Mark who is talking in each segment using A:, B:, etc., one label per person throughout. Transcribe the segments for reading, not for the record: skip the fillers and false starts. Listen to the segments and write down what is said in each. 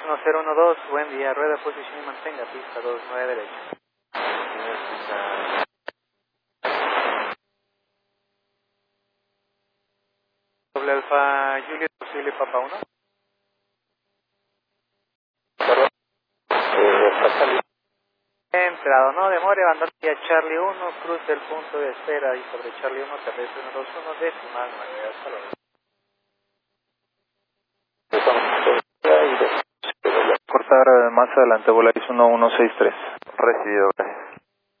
A: 1012, buen día, rueda, posición y mantenga, pista 29 derecha. Doble alfa, Juliet, posible Papa 1. Entrado, no demore, bandolía Charlie 1, cruz del punto de espera y sobre Charlie 1, terrestre 121, decimal 9, hasta luego. Cortar más adelante, Volaris 1163.
B: Recibido, gracias.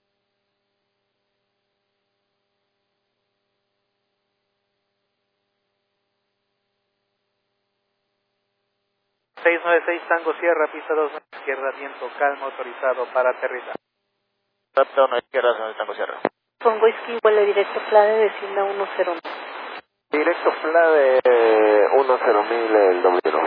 A: ...696 Tango Sierra, pista 2, izquierda, viento calmo, autorizado para aterrizar.
B: Top-down a izquierda, zona de Tango Sierra.
C: Pongo esquí, vuelo directo, Plade, descienda 10.
B: Directo Plade 10.000, el W.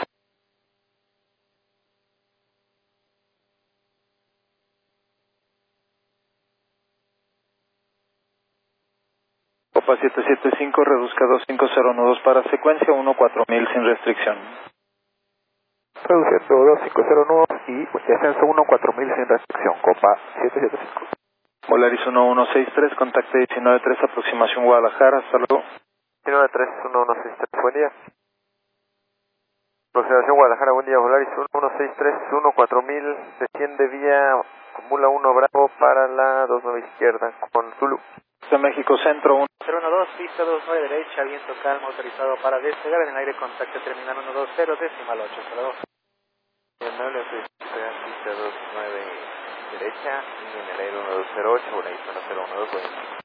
A: Copa 775, reduzca 25012 para secuencia 14000 sin restricción.
B: Reduciendo 250 y descenso 14000 sin restricción. Copa 775.
A: Volaris 1163, contacte 193, aproximación Guadalajara, hasta luego.
B: 193-1163, buen día. Aproximación Guadalajara, buen día. Volaris 1163, 14000, desciende vía Formula 1 Bravo para la 29 izquierda con Zulu.
A: De México Centro 1012, pista 29 derecha, viento calmo, autorizado para despegar en el aire, contacte terminal 120, decimal 8, hasta luego.
B: Pista 29 derecha y en el aire 1208, Volaris 1012,